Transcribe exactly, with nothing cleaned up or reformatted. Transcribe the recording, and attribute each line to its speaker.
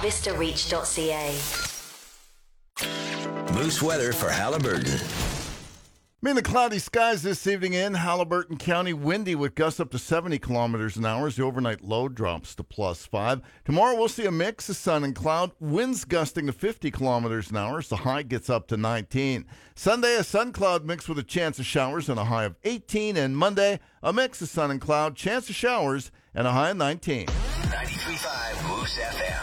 Speaker 1: vista reach dot c a.
Speaker 2: Moose weather for Halliburton.
Speaker 3: Mainly cloudy skies this evening in Halliburton County. Windy with gusts up to seventy kilometers an hour as the overnight low drops to plus five. Tomorrow we'll see a mix of sun and cloud. Winds gusting to fifty kilometers an hour as the high gets up to nineteen. Sunday, a sun cloud mix with a chance of showers and a high of eighteen. And Monday, a mix of sun and cloud, chance of showers and a high of nineteen.
Speaker 2: ninety-three point five Moose F M.